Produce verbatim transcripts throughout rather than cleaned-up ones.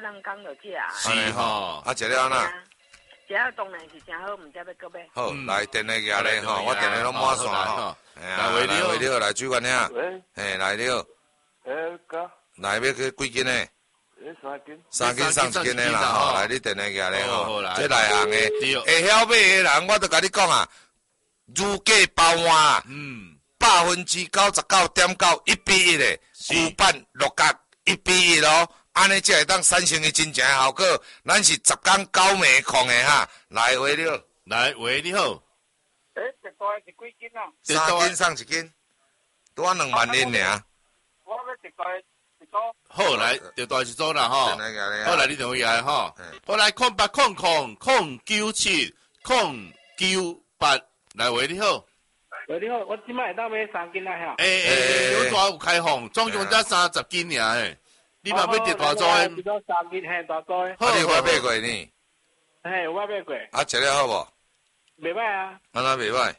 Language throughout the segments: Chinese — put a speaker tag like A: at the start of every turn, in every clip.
A: 人讲就食啊。
B: 是吼，
C: 啊，食了安那？
A: 食了当然是真好，毋知要搁买。
C: 好，来电话举咧吼，我电话拢满线吼。
B: 来喂你好，
C: 来你好，来主管兄。
D: 喂。
C: 嘿，来你好。
D: 诶，哥。
C: 来要去几斤呢？
D: 诶，三斤。
C: 三斤送一斤的啦吼，来你电话举咧吼。这内行的，会晓买的人，我都甲你讲啊，如价包换。嗯。百分之九十九点九一比一的，古板六角一比一咯。安尼才会当产生伊真正的效果。咱是十工九暝控的哈，来喂了，
B: 来喂你好。
D: 诶，一袋是几斤啊？
C: 三斤送一斤，多两万零尔。
D: 我要一袋一组。
B: 好来，一袋一组啦吼。好来，你电话来吼。好来，空八空空空九七空九八，来喂你好。
D: 喂你好，我即摆会当买三斤啊遐。
B: 诶诶，有大有开放，总共才三十斤尔诶。你嘛要得大组诶？
D: 一组三斤，嘿，大组诶。
C: 啊，你有捌买过呢？
D: 嘿，有捌买过。
C: 啊，食了好无？
D: 袂歹啊。
C: 安那袂歹？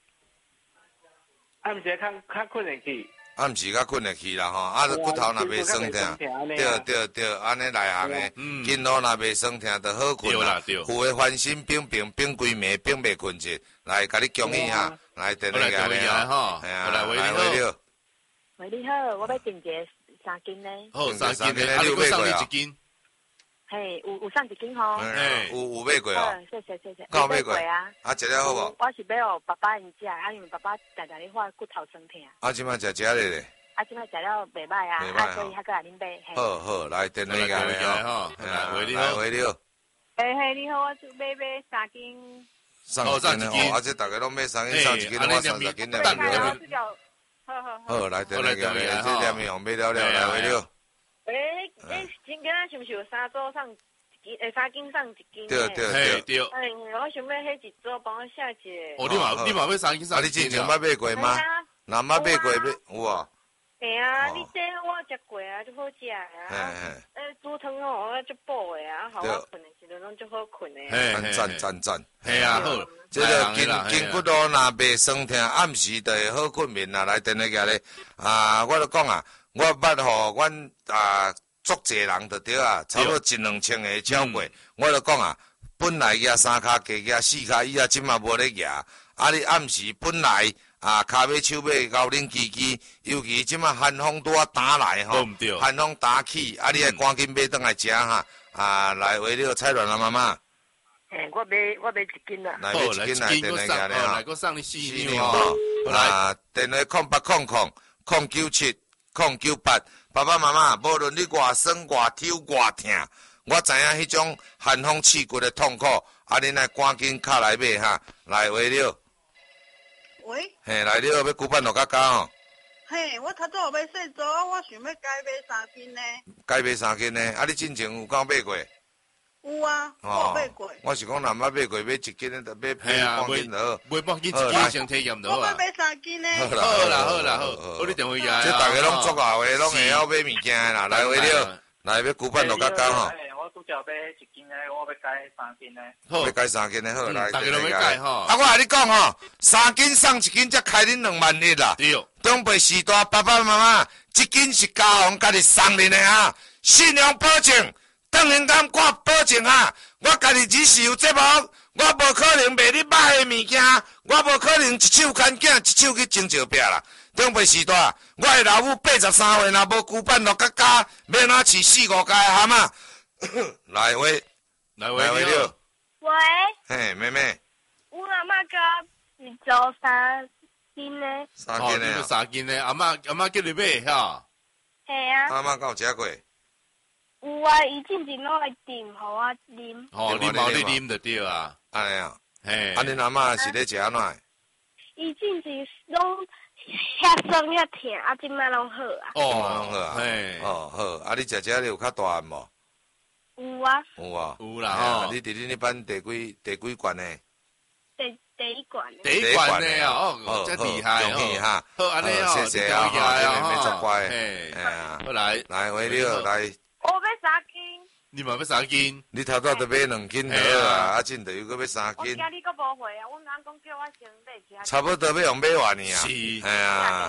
D: 啊，毋是较较困会去。
C: 啊，毋是较困会去啦吼，啊，骨头若袂酸疼，对对对，安尼内行诶，筋络若袂酸疼，就好困啦。有诶翻身冰冰冰规暝冰袂困去，来，甲你恭喜哈，来电话来咧吼，系啊，来喂你好。
A: 喂你好，我要订一个三斤咧。
B: 好，三斤咧，啊，你搁送你一斤。
A: 嘿，有有送一斤吼。
C: 嘿，有有买过哦。
A: 谢谢谢谢。
C: 有买过
A: 啊。
C: 啊，食了好无？
A: 我是要互爸爸因食，啊，因为爸爸常常咧发骨头酸痛。
C: 啊，即摆食食咧咧。
A: 啊，即摆食了袂歹啊，啊，所以还搁来恁买。
C: 好好，来电话来咧吼，
B: 来喂你
C: 好，喂你好。
A: 嘿嘿，你好，我就买买三斤。
C: 送一斤哦，啊，这大家拢买三斤，送一斤，我三十斤咧。
A: 好好
C: 好，来电话来咧，这两面红买了了，来喂你好。
A: 诶诶，今仔是毋是有三组送一斤？诶，三斤送一斤？
C: 对对对
B: 对。
A: 哎，我想要迄一组帮我写一个。
B: 哦，你嘛你嘛要三斤送一斤？
C: 啊，你之前捌买过吗？若捌买过买有啊。
A: 嘿啊，你这我食过啊，就好食啊。诶，煮汤吼，我足补的啊，好我困的时阵拢足好困的。
C: 嘿，赞赞赞。
B: 系啊，好。
C: 这个筋筋骨头若袂酸痛，暗时就会好困眠啦。来电话个咧，啊，我就讲啊，我捌吼，阮啊足济人就对啊，差不多一两千个超过。我就讲啊，本来举三骹加举四骹，以后即嘛无咧举。啊，你暗时本来。啊，骹尾手尾高恁支支，尤其即马寒风拄啊打来吼，寒风打起，啊，你爱赶紧买转来食哈。啊，来为了菜卵啊妈妈。
A: 嘿，我买我买一斤啦。
C: 来买一斤来电话个咧
B: 哈。来，我送你四斤
C: 吼。啊，电话空八空空空九七空九八，爸爸妈妈，无论你偌酸偌抽偌痛，我知影迄种寒风刺骨的痛苦，啊，恁来赶紧卡来买哈。来为了。
E: 喂，
C: 嘿，来了要骨板落较高哦。
E: 嘿，我头早有买细组，我想要改买三斤呢。
C: 改买三斤呢？啊，你之前有敢买过？
E: 有啊，我有买过。
C: 我是讲，若捌买过，买一斤的，就买买半斤就好。
B: 买半斤一斤先体验就好啊。
E: 我要买三斤呢。
B: 好啦好啦好啦好，好你电话呀。
C: 这大家拢足后的，拢会晓买物件啦。来，为了，来要骨板落较高吼。
D: 我拄则买一斤的，我要改三斤的。
C: 要改三斤的好，来。
B: 大家拢要改吼。
C: 啊，我甲你讲吼，三斤送一斤，才开恁两万一啦。
B: 对。
C: 长辈时代，爸爸妈妈，一斤是家红家己送恁的啊，信用保证。当然敢我保证啊，我家己只是有节目，我无可能卖你歹的物件，我无可能一手牵囝，一手去争石壁啦。长辈时代，我的老母八十三岁，若无骨板落甲家，要哪饲四五家的蛤蟆？来喂，
B: 来喂，
C: 来喂了。
A: 喂。
C: 嘿，妹妹。
A: 我阿妈甲一组三斤呢。
C: 三斤呢？
B: 哦，三斤呢？阿妈阿妈叫你买哈。
A: 嘿啊。
C: 阿妈敢有食过？
A: 有啊，伊进前拢会炖，互我啉。
B: 哦，你冇你啉就对啊。
C: 安尼啊。
B: 嘿。
C: 啊，恁阿妈是咧食安怎？
A: 伊进前拢遐酸遐疼，啊，即摆拢好啊。
C: 哦，拢好啊。
B: 嘿。
C: 哦好，啊，你食食咧有较大汉无？
A: 有啊。
C: 有啊。
B: 有啦吼。
C: 你伫恁迄班第几第几罐呢？
A: 第第一罐。
B: 第一罐呢哦，真厉害
C: 哦。
B: 好，安尼哦，
C: 谢谢啊，哈，没错乖。
B: 嘿，
C: 哎呀，
B: 好来
C: 来，为了来。
A: 我要三斤。
B: 你嘛要三斤？
C: 你头早都买两斤好啊，啊，真的又搁要三斤。
A: 我惊你搁无回啊，阮阿公叫我先买一下。
C: 差不多要用买完呢啊。
B: 是。
C: 哎呀，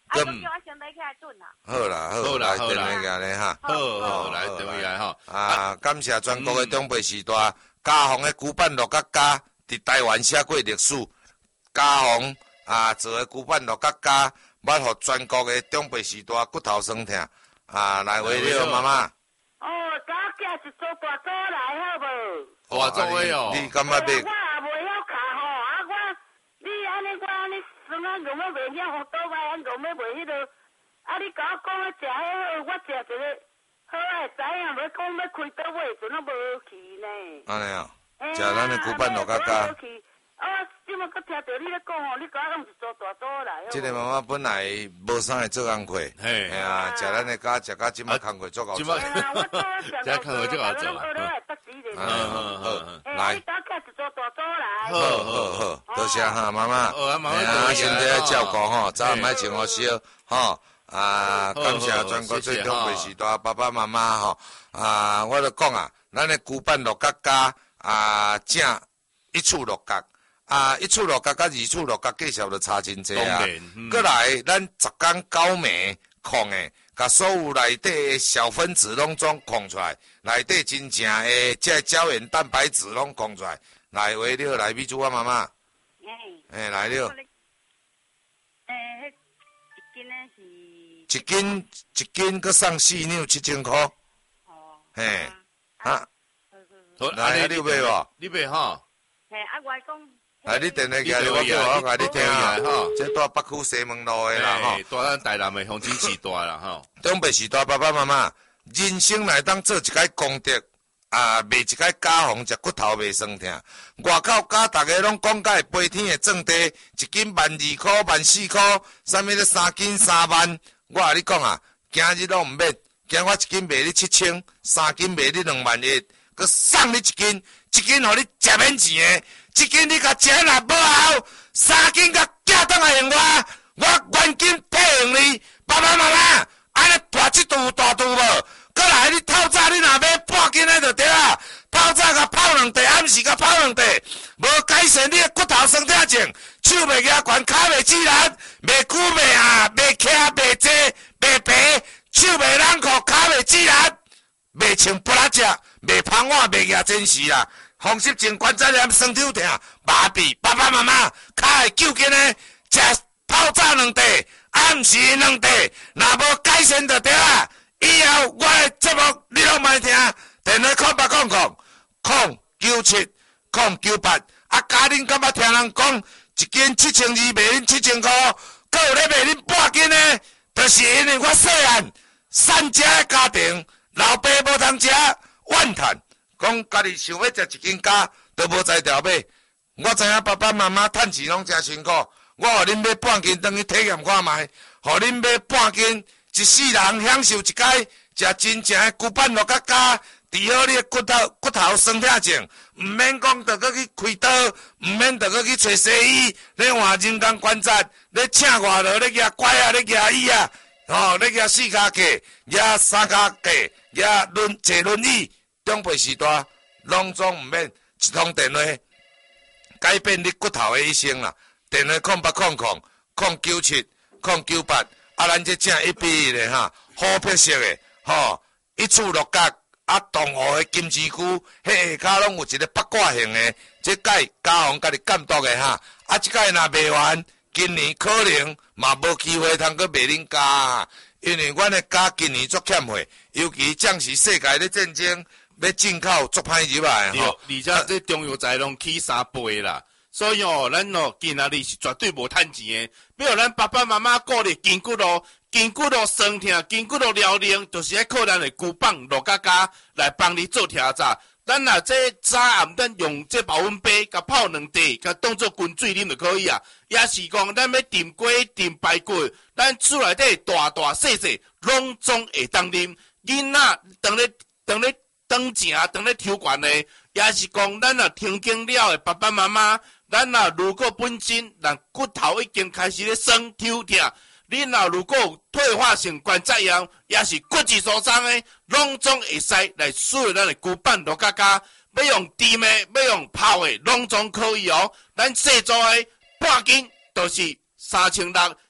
A: 啊，叫我先买起来炖啦。
C: 好啦，好啦，好啦，电话咧哈。
B: 好好来，电话来哈。
C: 啊，感谢全国的长辈时代，嘉宏的古板乐角家，伫台湾写过历史。嘉宏啊，做的古板乐角家，捌互全国的长辈时代骨头酸痛。啊，来为了妈妈。
A: 哦，甲我寄一组大组来好无？
B: 大组的哦。
C: 你感觉袂？
A: 我也袂晓卡吼，啊我，你安尼我安尼算啊，我要袂晓互倒来，啊我要袂迄落，啊你甲我讲要食迄好，我食一个好诶，知影要讲要开倒位，阵啊无去呢。
C: 安尼啊，食咱的古板乐角家。
A: 啊，即马搁听到你咧讲吼，你甲我用一组大组来。
C: 即个妈妈本来无啥会做工课，嘿啊，食咱的家食到即马工课足够做。
B: 即马工课足够做。
C: 好好好，来。
A: 你打开一组大组来。
C: 好好好，多谢哈妈妈。
B: 好啊，妈妈。
C: 啊，身体要照顾吼，早唔爱穿好烧吼。啊，感谢全国最长辈时代爸爸妈妈吼。啊，我就讲啊，咱的古板乐角家啊，正一处乐角。啊，一处落角甲二处落角，计数就差真济啊！过来，咱十天九暝控诶，甲所有内底诶小分子拢总控出来，内底真正诶这胶原蛋白质拢控出来。来，为了来米珠啊妈妈，诶，来了。
A: 诶，一斤诶是。
C: 一斤一斤，佮送四两七千块。哦。嘿，啊，来，你买无？
B: 你买哈？
A: 嘿，啊，我讲。
C: 来，你电话寄来，我叫我甲你听啊，吼，这住北区西门路的啦，吼，
B: 住咱台南的风景时代啦，吼。
C: 长辈时代爸爸妈妈，人生来当做一个功德，啊，卖一个家红食骨头袂酸痛。外口家大家拢讲甲飞天的种地，一斤万二块、万四块，啥物咧三斤三万。我甲你讲啊，今日拢毋免，今我一斤卖你七千，三斤卖你两万一，佮送你一斤，一斤互你食免钱的。一斤你甲食若无效，三斤甲寄倒来用我，我原金退用你。爸爸妈妈，安尼大一肚大肚无？过来，你透早你若买半斤的就对啊。透早甲泡两地，暗时甲泡两地，无改善你的骨头酸痛症，手袂举悬，脚袂自然，袂久袂下，袂徛袂坐，袂白，手袂冷酷，脚袂自然，袂穿布拉只，袂芳碗，袂举真实啦。风湿症、关节炎、酸痛痛、麻痹，爸爸妈妈，较会救紧的，食透早两地，暗时两地，若无改善就对啊。以后我的节目你拢莫听，电话空八空空空九七空九八，啊，家恁感觉听人讲一斤七千二卖恁七千块，佮有咧卖恁半斤的，就是因为我细汉散食的家庭，老爸无通食，怨叹。讲家己想要食一斤家，都无才调买。我知影爸爸妈妈趁钱拢真辛苦，我互恁买半斤，等于体验看卖。互恁买半斤，一世人享受一摆，食真正的古板乐角家，治好你的骨头骨头酸痛症，毋免讲着搁去开刀，毋免着搁去找西医，咧换人工关节，咧请外劳，咧举拐啊，咧举椅啊，吼，咧举四脚架，举三脚架，举轮坐轮椅。长辈时代，拢总毋免一通电话改变你骨头的一生啦。电话空八空空空九七空九八，啊，咱这正一比一的哈，好白色的，吼，一处六角，啊，同湖的金枝菇，迄下骹拢有一个八卦形的，这届嘉宏家己监督的哈，啊，这届若卖完，今年可能嘛无机会通去卖恁家，因为阮的家今年足欠货，尤其正是世界咧战争。要进口足歹入来吼，
B: 而且这中药材拢起三倍啦，所以哦，咱哦今仔日是绝对无趁钱的。比如咱爸爸妈妈鼓励筋骨咯，筋骨咯酸痛，筋骨咯疗龄，就是要靠咱的骨棒落家家来帮你做调查。咱若这早暗咱用这保温杯，甲泡两滴，甲当做滚水啉就可以啊。也是讲咱要炖鸡、炖排骨，咱厝内底大大细细拢总会当啉。囡仔当咧当咧。当正当咧抽悬的，也是讲咱若听经了的爸爸妈妈，咱若如果本身咱骨头已经开始咧酸抽痛，你若如果有退化性关节炎，也是骨质疏松的，拢总会使来使用咱的骨板落家家，要用炖的，要用泡的，拢总可以哦。咱细组的半斤就是三千六，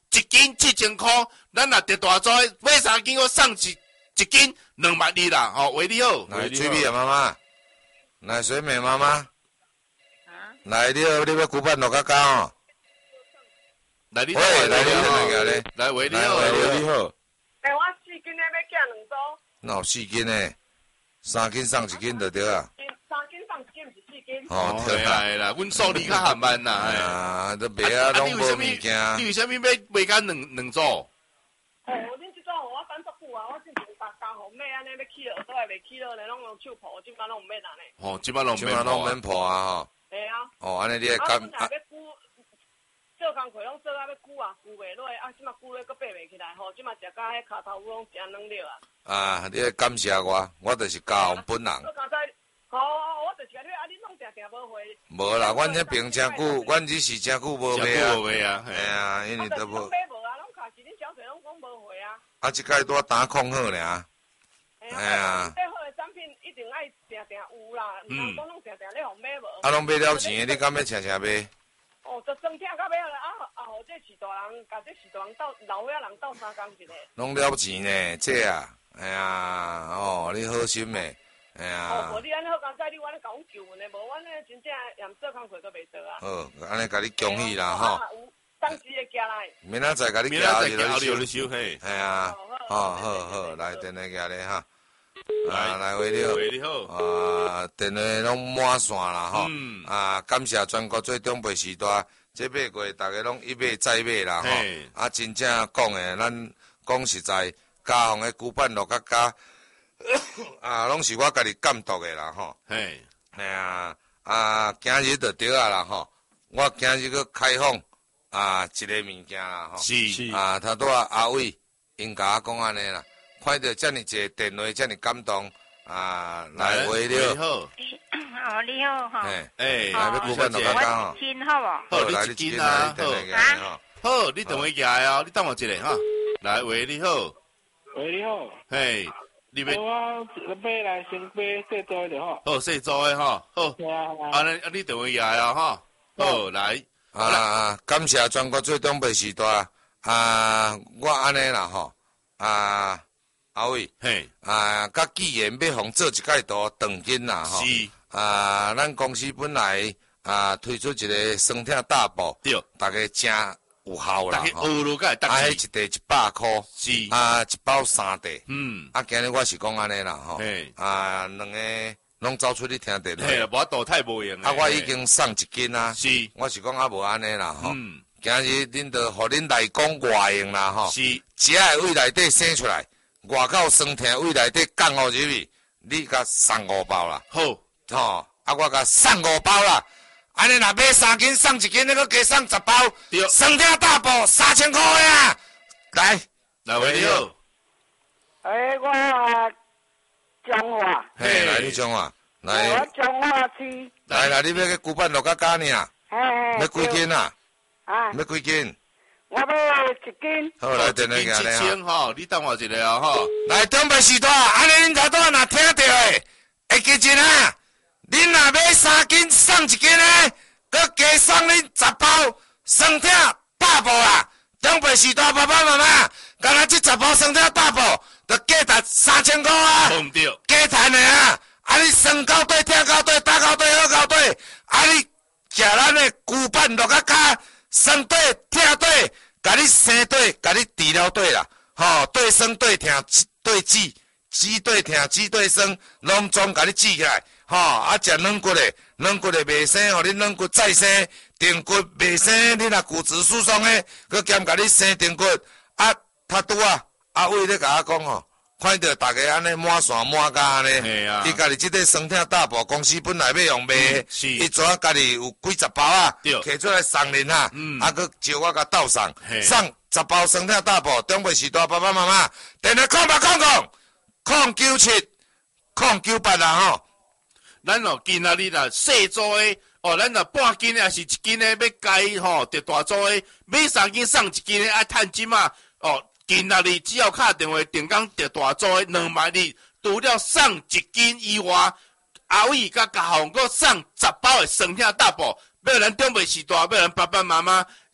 B: 一斤七千块，咱若得大组的买三斤，我送一一斤两万二啦，吼、哦，为你好。
C: 来，翠碧的妈妈，来水美妈妈，
E: 啊，
C: 来，你好，你要古板落较高哦。
B: 来你
C: 喂，来你好，来你，
B: 来为你好，
C: 来为你好。
E: 哎，我四斤的要寄两组，
C: 那有四斤呢，三斤送一斤就对啊。
E: 三斤送一斤，毋是四斤。
C: 哦，对啦，
B: 啦啦，阮数理较含慢啦，
C: 哎
B: 哎。
C: 呀，都卖啊，拢无物件。
B: 你为什么要买干两两组？
E: 哦，恁即种我等足久啊，我之前甲家户买安尼要起落，都还袂起落呢，拢用手抱，即摆拢毋免安尼。
B: 哦，即摆拢
C: 即摆拢免破啊吼。
E: 系啊。
C: 哦，安尼你会
E: 啊，
C: 感
E: 阮若要估，做工课拢做啊要估啊，估袂落，啊，即摆估咧，佫爬袂起来吼，即摆食甲迄骹头乌拢食软了啊。
C: 啊，你会感谢我，我就是家红本人。
E: 我刚才，哦，我就是甲你，啊，你拢定定无回。
C: 无啦，阮迄边真久，阮只是真久无买啊。
B: 无买啊，
C: 哎呀，因为都无。
E: 买无啊，拢卡是恁小姐拢讲无回啊。
C: 啊，即摆拄打控好尔。
E: 哎呀，最好的产品一定爱定定有啦，毋通讲拢定定咧互买无。
C: 啊，拢买了钱的，你敢要请请买？
E: 哦，就算听到尾了啊啊！互这饲大人，甲这饲大人斗老伙仔人斗相共一个。
C: 拢了钱呢，这啊，哎呀，哦，你好心的，哎呀。
E: 哦，无你安尼好刚才你安尼甲阮求阮的，无阮呢真正连做工课都袂做啊。
C: 好，安尼甲你恭喜啦吼。
E: 当时会寄来。
C: 明仔载甲你寄
B: 交你收嘿。
C: 哎呀，好好好，来电话寄咧哈。啊，来为你好，
B: 为你好。
C: 啊，电话拢满线啦吼。嗯。啊，感谢全国最长辈时代，这八月大家拢一买再买啦吼。啊，真正讲诶，咱讲实在，家红诶古板落甲加，啊，拢是我家己监督诶啦吼。
B: 嘿。
C: 哎呀，啊，今日就对啊啦吼。我今日去开放啊一个物件啦吼。
B: 是是。
C: 啊，头拄啊阿伟因甲我讲安尼啦。看到遮尔一个电话，遮尔感动啊！来回了，
B: 好，
F: 哦，你好哈，
C: 哎
B: 哎，
C: 来要古板落较高吼，
F: 亲好无？
B: 好，你一斤啊，
C: 好，
B: 好，你电话寄来哦，你等我一下哈。来，喂，你好，
D: 喂，你好，
B: 嘿，你要
D: 我买来先买细组的吼，
B: 好细组的哈，好，啊，你啊，你电话寄来哦哈，好，来，
C: 啊，感谢全国最长辈时代啊，我安尼啦吼，啊。阿伟，嘿，啊，甲既然要互做一届图长金啦，吼，是，啊，咱公司本来啊推出一个酸痛大补，对，大家真有效啦，吼，啊，迄一袋一百箍，是，啊，一包三袋，嗯，啊，今日我是讲安尼啦，吼，啊，两个拢走出去听电话，嘿，无度太无用，啊，我已经送一斤啊，是，我是讲啊无安尼啦，吼，嗯，今日恁着互恁来讲外用啦，吼，是，只爱胃内底生出来。外口酸痛胃内底降互入去，你甲送五包啦。好，吼，啊，我甲送五包啦。安尼若买三斤送一斤，你搁加送十包。对，酸痛大补三千块呀。来，来喂你好。
E: 诶，我中华。
C: 嘿，来你中华，来。
E: 我中华区。
C: 来啦，你要去古板落甲加呢？嘿。要几斤啊？啊。要几斤？
E: 我要一斤，
C: 好来，电话
B: 一斤七千吼，你等我一下啊吼。
C: 来，长辈时代，安尼恁头拄若听到诶，会记真啊！恁若买三斤送一斤诶，搁加送恁十包酸痛大补啦！长辈时代爸爸妈妈，敢若这十包酸痛大补，着价值三千块啊！
B: 对唔对？
C: 加赚诶啊！啊，你酸到底、痛到底、打到底、好到底，啊，你食咱诶骨板落甲骹。酸对痛对，甲你生对，甲你治疗对啦，吼对酸对痛对止，止对痛止对酸，拢总甲你治起来，吼啊食软骨的，软骨的袂生，互你软骨再生，顶骨袂生，你若骨质疏松的，佮兼甲你生顶骨，啊他拄啊，阿伟咧甲我讲吼。看到大家安尼满线满甲安尼，伊家己即个酸痛大补公司本来要用卖，伊怎啊家己有几十包啊，摕出来送恁哈，啊，佮招我甲斗送，送十包酸痛大补，长辈时代爸爸妈妈，电话空八空空，空九七，空九八啦吼。
B: 咱哦，今仔日若细组诶，哦，咱若半斤诶，还是一斤诶，要改吼，得大组诶，买三斤送一斤诶，爱趁钱嘛，哦。今仔日只要打电话定岗特大组的两万二，除了送一斤以外，阿伟甲家红阁送十包的酸痛大补，要咱长辈时代，要咱爸爸妈妈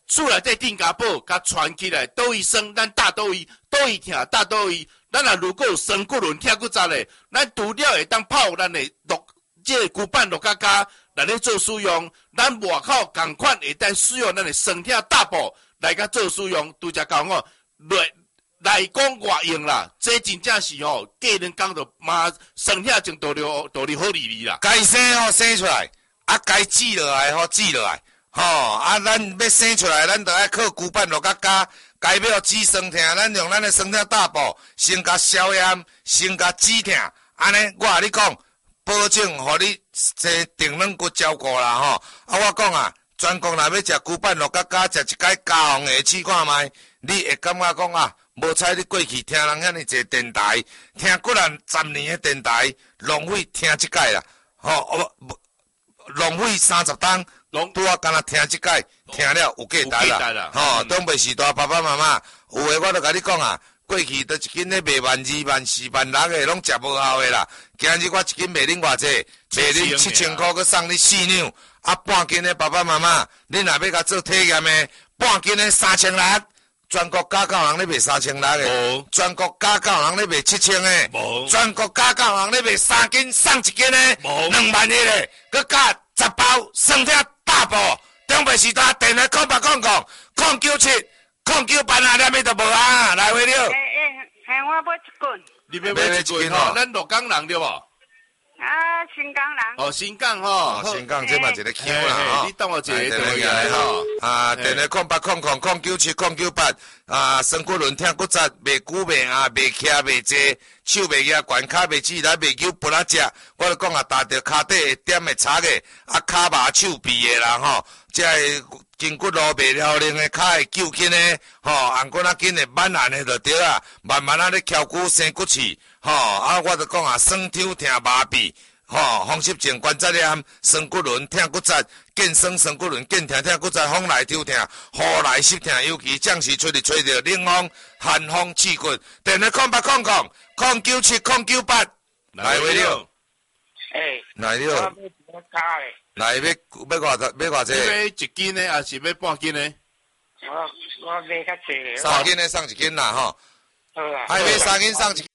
B: 厝内底定家宝，甲传起来，倒位酸，咱打倒位，倒位疼打倒位。咱若如果有酸骨轮、疼骨扎咧，咱除了会当泡咱的落，即个骨板落加加来咧做使用，咱外口共款会当使用咱的酸疼大补来甲做使用，拄则讲哦，来来讲外用啦，这真正是吼，过两工就嘛酸疼就倒了，倒了好利利啦。
C: 该生吼生出来，啊该挤落来吼挤落来。吼、哦，啊，咱要生出来，咱着爱靠骨板落甲加，该要止酸疼，咱用咱的酸疼大补，先甲消炎，先甲止疼，安尼我甲你讲，保证互你这定软骨照顾啦吼。啊，我讲啊，全国若要食骨板落甲加，食一摆加红下试看觅，你会感觉讲啊，无采你过去听人遐尼济电台，听几人十年的电台，浪费听即摆啦，吼、哦，浪费三十档。拄啊，干那听即届，听了有价值啦，吼，东北时代爸爸妈妈，有诶我都甲你讲啊，过去都一斤咧卖万二万四万六诶，拢食无效诶啦。今日我一斤卖恁偌济，卖恁七千箍，佮送你四两，啊半斤诶爸爸妈妈，恁若要甲做体验诶，半斤诶三千六，全国加购人咧卖三千六诶，全国加购人咧卖七千诶，全国加购人咧卖三斤送一斤诶，两万一诶，佮加十包酸疼大补，东北时代电话空八空空空九七空九八啊，念咪都无啊，来回了。
F: 诶诶，系我买一棍。
B: 你要买一棍吼？咱鹿港人对无？
F: 啊，新港人。
B: 哦，新港吼，
C: 新港这嘛一个 Q 啦吼。
B: 你当我一个电话来吼。
C: 啊，电话空八空空空九七空九八啊，酸骨轮疼骨折，袂久袂啊，袂徛袂坐，手袂举，悬骹袂起来，袂扭不拉只。我就讲啊，踏着骹底会点会擦个，啊骹麻手臂的啦吼，即个筋骨路袂了灵的，骹会揪紧的，吼，红骨仔紧的慢慢的就对啊，慢慢啊咧翘骨生骨刺，吼，啊我就讲啊，酸痛疼麻痹。吼，风湿症、关节炎、酸骨轮、疼骨折、健酸酸骨轮、健疼疼骨折、风来抽疼、雨来湿疼，尤其将时出去吹着冷风、寒风刺骨。电话空八空空空九七空九八，来位了。
D: 诶，
C: 来了。
D: 我要加诶。
C: 来要要偌多？要偌济？
B: 要一斤呢，还是要半斤呢？
D: 我我买较济咧。
C: 三斤呢，送一斤啦吼。
D: 好啊。
C: 还买三斤送一斤，